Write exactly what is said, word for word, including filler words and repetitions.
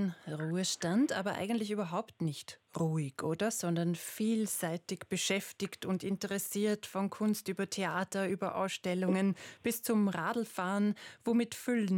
Jahren Ruhestand, aber eigentlich überhaupt nicht ruhig, oder? Sondern vielseitig beschäftigt und interessiert, von Kunst über Theater, über Ausstellungen bis zum Radlfahren. Womit füllen